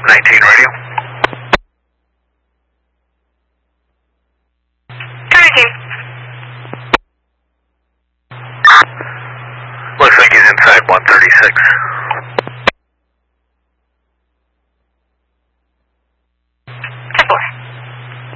19 radio. Carnegie. Looks like he's inside 136.